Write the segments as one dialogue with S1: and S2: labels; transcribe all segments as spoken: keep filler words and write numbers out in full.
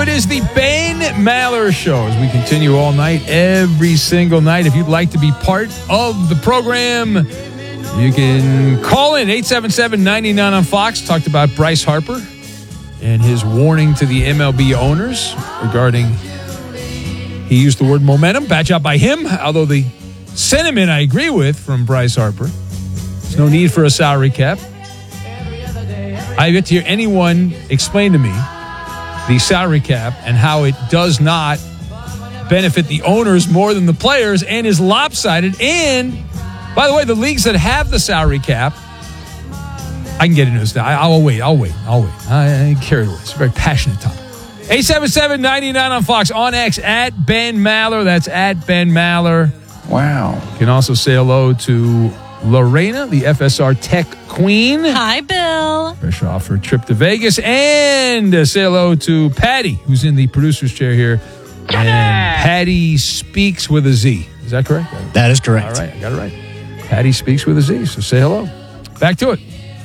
S1: It is the Ben Maller Show as we continue all night, every single night. If you'd like to be part of the program, you can call in eight seven seven, nine nine on Fox. Talked about Bryce Harper and his warning to the M L B owners regarding, he used the word momentum, bad job by him, although the sentiment I agree with from Bryce Harper. There's no need for a salary cap. I get to hear anyone explain to me the salary cap and how it does not benefit the owners more than the players and is lopsided. And, by the way, the leagues that have the salary cap, I can get into this now. I, I'll wait. I'll wait. I'll wait. I, I carried away. It's a very passionate topic. eight seven seven, nine nine on Fox. On X, at Ben Maller. That's at Ben Maller.
S2: Wow.
S1: You can also say hello to Lorena, the F S R Tech Queen.
S3: Hi, Bill.
S1: Fresh off her trip to Vegas. And uh, say hello to Patty, who's in the producer's chair here. And Patty speaks with a Z. Is that correct?
S2: That is correct.
S1: All right, I got it right. Patty speaks with a Z, so say hello. Back to it.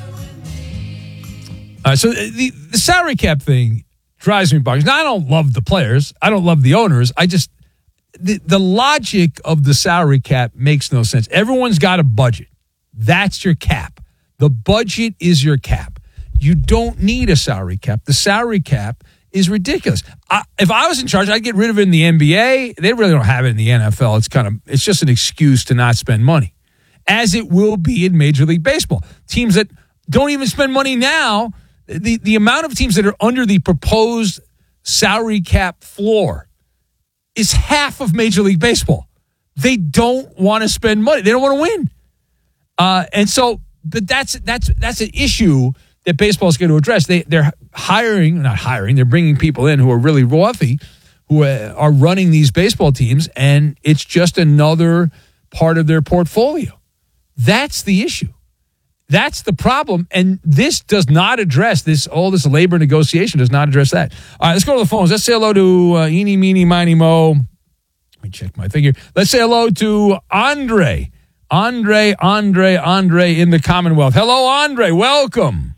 S1: Uh, so the, the salary cap thing drives me bonkers. Now, I don't love the players. I don't love the owners. I just, the, the logic of the salary cap makes no sense. Everyone's got a budget. That's your cap. The budget is your cap. You don't need a salary cap. The salary cap is ridiculous. I, if I was in charge, I'd get rid of it in the N B A. They really don't have it in the N F L. It's kind of, it's just an excuse to not spend money, as it will be in Major League Baseball. Teams that don't even spend money now, the, the amount of teams that are under the proposed salary cap floor is half of Major League Baseball. They don't want to spend money. They don't want to win. Uh, and so but that's that's that's an issue that baseball is going to address. They, they're hiring, not hiring, they're bringing people in who are really wealthy, who are running these baseball teams, and it's just another part of their portfolio. That's the issue. That's the problem, and this does not address this. All this labor negotiation does not address that. All right, let's go to the phones. Let's say hello to uh, Eeny, Meeny, Miny, Mo. Let me check my thing here. Let's say hello to Andre. Andre, Andre, Andre in the Commonwealth. Hello, Andre. Welcome.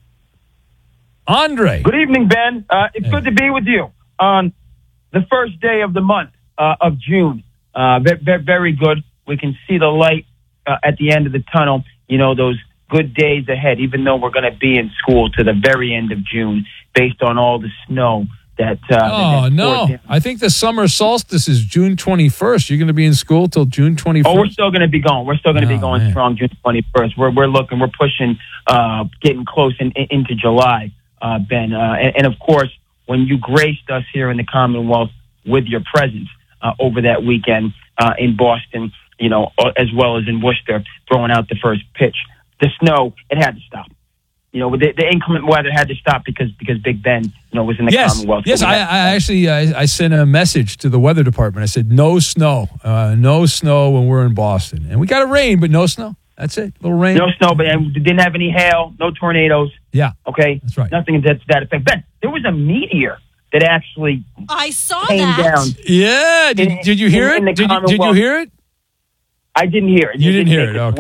S1: Andre.
S4: Good evening, Ben. Uh, it's hey. good to be with you on the first day of the month uh, of June. Uh, very, very good. We can see the light uh, at the end of the tunnel. You know, those good days ahead, even though we're going to be in school to the very end of June based on all the snow that uh
S1: oh
S4: that
S1: no I think the summer solstice is June twenty-first. You're going to be in school till June twenty-first.
S4: Oh, we're still going to be going we're still going to
S1: oh,
S4: be going
S1: man.
S4: strong June twenty-first. We're we're looking we're pushing uh getting close in, in, into July, uh Ben, uh and, and of course when you graced us here in the Commonwealth with your presence uh over that weekend uh in Boston, you know, as well as in Worcester, throwing out the first pitch, the snow, it had to stop. You know, the, the inclement weather had to stop because because Big Ben, you know, was in the
S1: yes,
S4: Commonwealth.
S1: Yes,
S4: so
S1: I, I actually I, I sent a message to the weather department. I said, no snow, uh, no snow when we're in Boston. And we got a rain, but no snow. That's it, a little rain.
S4: No snow, but and didn't have any hail, no tornadoes.
S1: Yeah.
S4: Okay?
S1: That's right.
S4: Nothing to that effect. Ben, there was a meteor that actually
S3: I saw
S4: came
S3: that.
S4: down.
S1: Yeah, did,
S4: in,
S1: did you hear
S4: in,
S1: it?
S4: in
S1: Did you, did you hear it?
S4: I didn't hear it.
S1: You didn't hear
S4: make
S1: it, okay.